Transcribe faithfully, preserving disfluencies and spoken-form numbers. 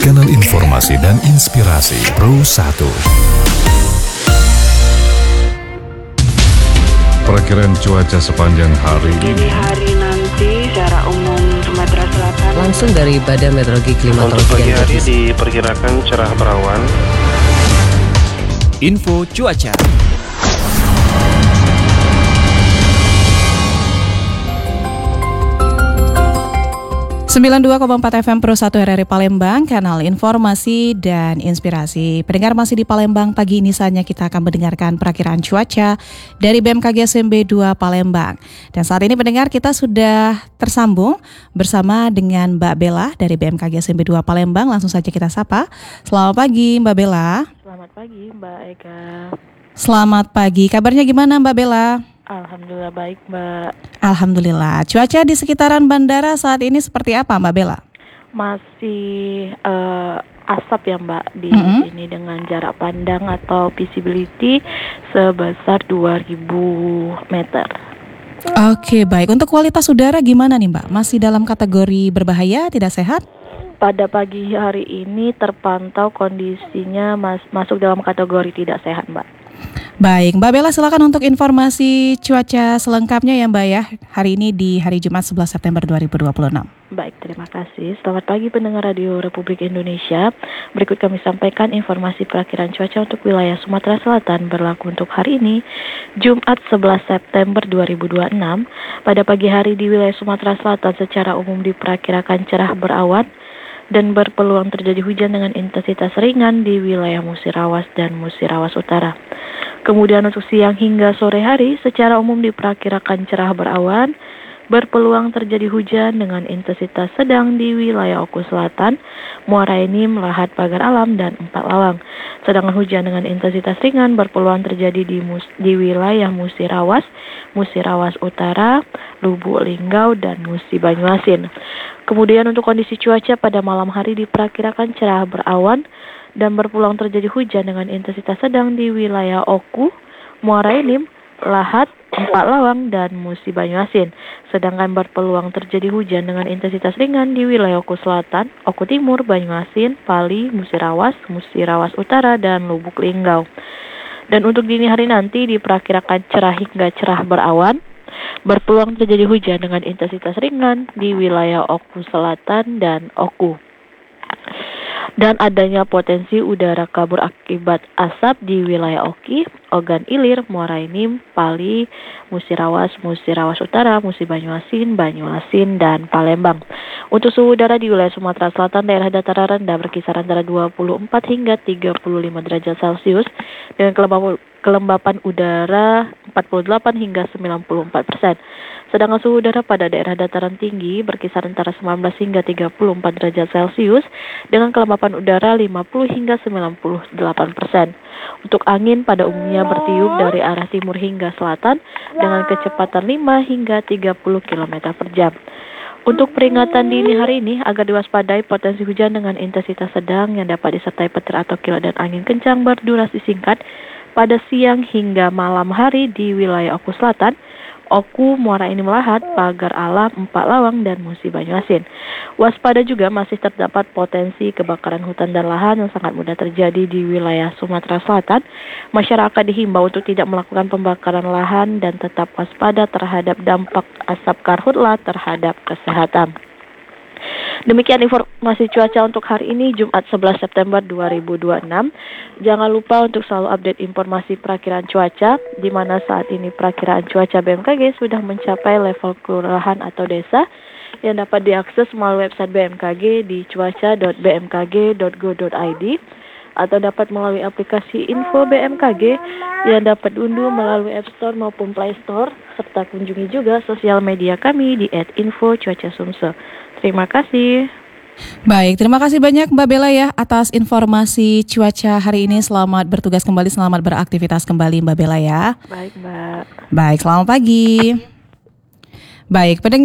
kanal informasi dan inspirasi Pro satu. Perakiraan cuaca sepanjang hari ini. Jadi hari nanti secara umum Sumatera Selatan. Langsung dari Badan Meteorologi Klimatologi Untuk pagi dan hari Geofisika. diperkirakan cerah berawan. Info cuaca. sembilan puluh dua koma empat F M Pro satu R R I Palembang, kanal informasi dan inspirasi. Pendengar masih di Palembang, pagi ini saatnya kita akan mendengarkan perakiraan cuaca dari B M K G S M B dua Palembang. Dan saat ini pendengar kita sudah tersambung bersama dengan Mbak Bella dari B M K G S M B dua Palembang. Langsung saja kita sapa. Selamat pagi Mbak Bella. Selamat pagi Mbak Eka. Selamat pagi, kabarnya gimana Mbak Bella? Alhamdulillah baik Mbak. Alhamdulillah. Cuaca di sekitaran bandara saat ini seperti apa Mbak Bella? Masih uh, asap ya Mbak di Mm-hmm. sini dengan jarak pandang atau visibility sebesar dua ribu meter. Oke, baik. Untuk kualitas udara gimana nih Mbak? Masih dalam kategori berbahaya, tidak sehat? Pada pagi hari ini terpantau kondisinya mas- masuk dalam kategori tidak sehat Mbak. Baik, Mbak Bella silakan untuk informasi cuaca selengkapnya ya Mbak ya. Hari ini di hari Jumat sebelas September dua ribu dua puluh enam. Baik, terima kasih. Selamat pagi pendengar Radio Republik Indonesia. Berikut kami sampaikan informasi perakiraan cuaca untuk wilayah Sumatera Selatan berlaku untuk hari ini, Jumat sebelas September dua ribu dua puluh enam. Pada pagi hari di wilayah Sumatera Selatan secara umum diperkirakan cerah berawan dan berpeluang terjadi hujan dengan intensitas ringan di wilayah Musirawas dan Musirawas Utara. Kemudian untuk siang hingga sore hari secara umum diperkirakan cerah berawan, berpeluang terjadi hujan dengan intensitas sedang di wilayah Oku Selatan, Muara Enim, Lahat Pagar Alam, dan Empat Lawang. Sedangkan hujan dengan intensitas ringan berpeluang terjadi di, mus- di wilayah Musirawas, Musirawas Utara, Lubuk Linggau, dan Musi Banyuasin. Kemudian untuk kondisi cuaca pada malam hari diperkirakan cerah berawan dan berpeluang terjadi hujan dengan intensitas sedang di wilayah Oku, Muara Enim, Lahat, Empat Lawang, dan Musi Banyuasin. Sedangkan berpeluang terjadi hujan dengan intensitas ringan di wilayah Oku Selatan, Oku Timur, Banyuasin, Pali, Musirawas, Musirawas Utara, dan Lubuk Linggau. Dan untuk dini hari nanti diperkirakan cerah hingga cerah berawan, berpeluang terjadi hujan dengan intensitas ringan di wilayah Oku Selatan dan Oku. Dan adanya potensi udara kabur akibat asap di wilayah Oki, Ogan Ilir, Muara Enim, Pali, Musirawas, Musirawas Utara, Musi Banyuasin, Banyuasin, dan Palembang. Untuk suhu udara di wilayah Sumatera Selatan, daerah dataran rendah berkisar antara dua puluh empat hingga tiga puluh lima derajat Celcius dengan kelembapan, kelembapan udara empat puluh delapan hingga sembilan puluh empat persen. Sedangkan suhu udara pada daerah dataran tinggi berkisar antara sembilan belas hingga tiga puluh empat derajat Celcius dengan kelembapan udara lima puluh hingga sembilan puluh delapan persen. Untuk angin pada umumnya bertiup dari arah timur hingga selatan dengan kecepatan lima hingga tiga puluh kilometer per jam. Untuk peringatan dini hari ini agar diwaspadai potensi hujan dengan intensitas sedang yang dapat disertai petir atau kilat dan angin kencang berdurasi singkat pada siang hingga malam hari di wilayah Oku Selatan, Oku, Muara Enim, Lahat, Pagar Alam, Empat Lawang, dan Musi Banyuasin. Waspada juga masih terdapat potensi kebakaran hutan dan lahan yang sangat mudah terjadi di wilayah Sumatera Selatan. Masyarakat dihimbau untuk tidak melakukan pembakaran lahan dan tetap waspada terhadap dampak asap karhutla terhadap kesehatan. Demikian informasi cuaca untuk hari ini Jumat sebelas September dua ribu dua puluh enam. Jangan lupa untuk selalu update informasi perakiraan cuaca, di mana saat ini perakiraan cuaca B M K G sudah mencapai level kelurahan atau desa yang dapat diakses melalui website B M K G di cuaca dot b m k g dot go dot i d atau dapat melalui aplikasi Info B M K G yang dapat diunduh melalui App Store maupun Play Store, serta kunjungi juga sosial media kami di et info cuaca sumsel. Terima kasih. Baik, terima kasih banyak Mbak Bella ya atas informasi cuaca hari ini. Selamat bertugas kembali, selamat beraktivitas kembali Mbak Bella ya. Baik Mbak. Baik, selamat pagi. Baik, pendengar.